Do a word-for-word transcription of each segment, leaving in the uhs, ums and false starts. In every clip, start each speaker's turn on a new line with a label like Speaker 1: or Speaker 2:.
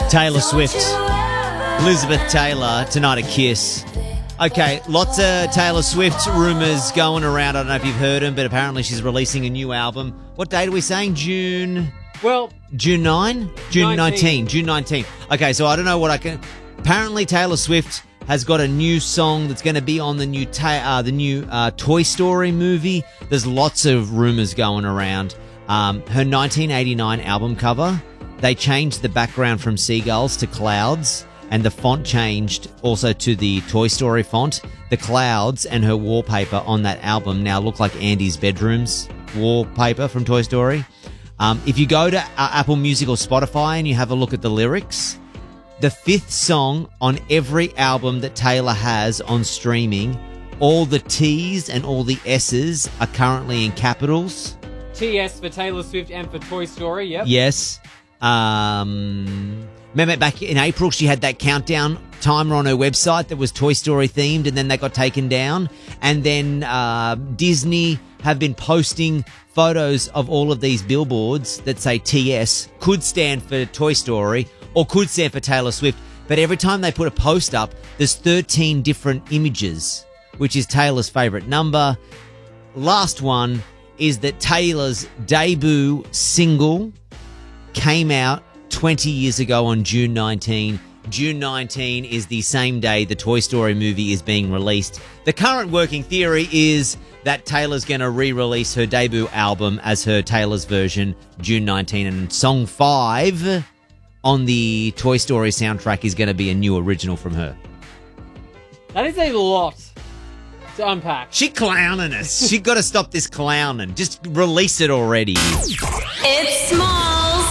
Speaker 1: Taylor Swift. Elizabeth Taylor, Tonight a Kiss. Okay, lots of Taylor Swift rumours going around. I don't know if you've heard them, but apparently she's releasing a new album. What date are we saying? June...
Speaker 2: Well...
Speaker 1: June ninth? June nineteenth. June nineteenth. Okay, so I don't know what I can... Apparently Taylor Swift has got a new song that's going to be on the new ta- uh, the new uh, Toy Story movie. There's lots of rumours going around. Um, her nineteen eighty-nine album cover, they changed the background from seagulls to clouds, and the font changed also to the Toy Story font. The clouds and her wallpaper on that album now look like Andy's bedroom's wallpaper from Toy Story. Um, if you go to uh, Apple Music or Spotify and you have a look at the lyrics, the fifth song on every album that Taylor has on streaming, all the T's and all the S's are currently in capitals.
Speaker 2: T S for Taylor Swift and for Toy Story, yep.
Speaker 1: Yes. Um, remember back in April, she had that countdown timer on her website that was Toy Story themed, and then they got taken down. And then uh, Disney have been posting photos of all of these billboards that say T S, could stand for Toy Story or could stand for Taylor Swift. But every time they put a post up, there's thirteen different images, which is Taylor's favourite number. Last one is that Taylor's debut single came out twenty years ago on June nineteenth. June nineteenth is the same day the Toy Story movie is being released. The current working theory is that Taylor's going to re-release her debut album as her Taylor's version June nineteenth, and song five on the Toy Story soundtrack is going to be a new original from her.
Speaker 2: That is a lot to unpack.
Speaker 1: She clowning us. She got to stop this clowning. Just release it already.
Speaker 3: It's Smalls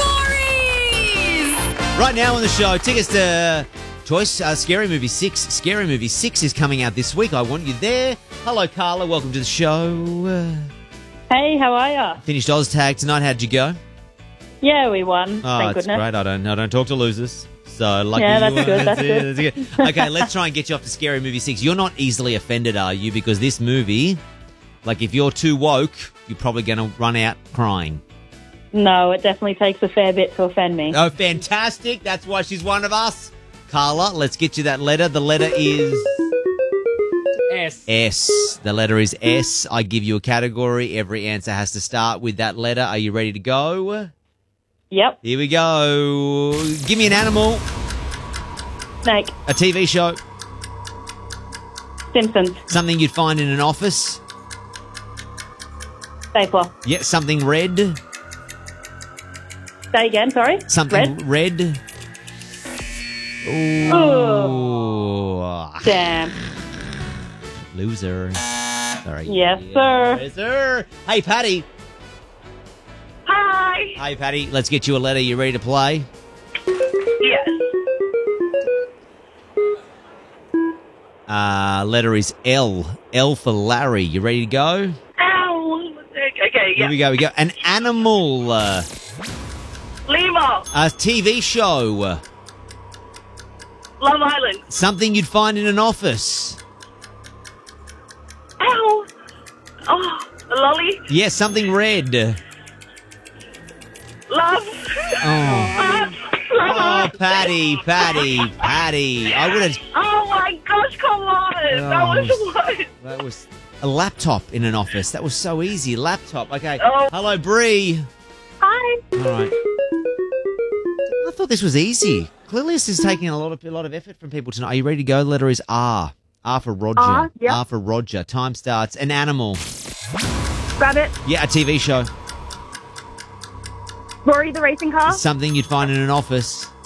Speaker 3: Agories!
Speaker 1: Right now on the show, tickets to Toy uh, Scary Movie six. Scary Movie six is coming out this week. I want you there. Hello, Carla. Welcome to the show.
Speaker 4: Hey, how are ya?
Speaker 1: Finished OzTag tonight. How'd you go?
Speaker 4: Yeah, we won.
Speaker 1: Oh,
Speaker 4: Thank
Speaker 1: that's
Speaker 4: goodness.
Speaker 1: great. I don't, I don't talk to losers. So lucky
Speaker 4: Yeah, that's
Speaker 1: you won.
Speaker 4: good, that's
Speaker 1: it,
Speaker 4: good.
Speaker 1: that's good. Okay, let's try and get you off to Scary Movie six. You're not easily offended, are you? Because this movie, like if you're too woke, you're probably going to run out crying.
Speaker 4: No, it definitely takes a fair bit to offend me.
Speaker 1: Oh, fantastic. That's why she's one of us. Carla, let's get you that letter. The letter is...
Speaker 2: S.
Speaker 1: S. The letter is S. I give you a category. Every answer has to start with that letter. Are you ready to go?
Speaker 4: Yep.
Speaker 1: Here we go. Give me an animal.
Speaker 4: Snake.
Speaker 1: A T V show.
Speaker 4: Simpsons.
Speaker 1: Something you'd find in an office.
Speaker 4: Stapler.
Speaker 1: Yeah, something red.
Speaker 4: Say again, sorry?
Speaker 1: Something
Speaker 4: Red?
Speaker 1: red. Ooh.
Speaker 4: Oh. Damn.
Speaker 1: Loser. Sorry.
Speaker 4: Yes, sir.
Speaker 1: Yes, sir. Hey, Patty.
Speaker 4: Hi.
Speaker 1: Hey, Patty. Let's get you a letter. You ready to play?
Speaker 4: Yes.
Speaker 1: Uh, letter is L. L for Larry. You ready to go?
Speaker 4: Ow. Okay,
Speaker 1: Here we go. We go. An animal. Uh,
Speaker 4: Lima.
Speaker 1: a T V show.
Speaker 4: Love Island.
Speaker 1: Something you'd find in an office.
Speaker 4: Ow. Oh, a lolly.
Speaker 1: Yeah, something red.
Speaker 4: Love.
Speaker 1: Oh, oh Patty, Patty, Patty. I would have...
Speaker 4: Oh my gosh, come on. That was what?
Speaker 1: That was a laptop in an office. That was so easy. Laptop. Okay.
Speaker 4: Oh.
Speaker 1: Hello, Bree.
Speaker 4: Hi.
Speaker 1: All right. I thought this was easy. Clearly, this is taking a lot of a lot of effort from people tonight. Are you ready to go? The letter is R. R for Roger.
Speaker 4: R, yep.
Speaker 1: R for Roger. Time starts. An animal.
Speaker 4: Rabbit.
Speaker 1: Yeah, a T V show.
Speaker 4: Rory the racing car.
Speaker 1: Something you'd find in an office.